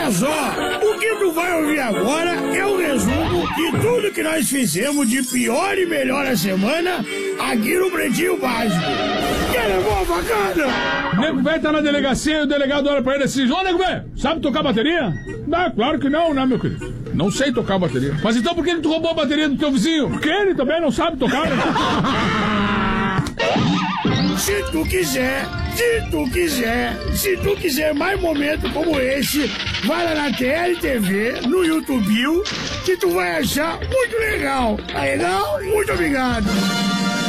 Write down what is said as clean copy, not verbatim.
Olha só, o que tu vai ouvir agora é o resumo de tudo que nós fizemos de pior e melhor a semana aqui no Pretinho Básico. Que levou a facada? Nego velho tá na delegacia e o delegado olha pra ele assim: ô, nego velho, sabe tocar bateria? Não, claro que não, né, meu querido? Não sei tocar bateria. Mas então por que tu roubou a bateria do teu vizinho? Porque ele também não sabe tocar, né? Se tu quiser mais momentos como esse, vai lá na TLTV, no YouTube, que tu vai achar muito legal. Tá legal? Muito obrigado.